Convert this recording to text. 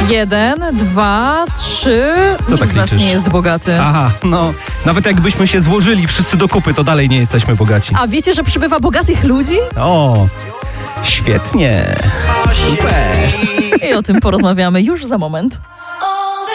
1, 2, 3. Co Nikt tak z nas liczysz? nie jest bogaty. Aha, no, nawet jakbyśmy się złożyli wszyscy do kupy, to dalej nie jesteśmy bogaci. A wiecie, że przybywa bogatych ludzi? O, świetnie. Super. I o tym porozmawiamy już za moment.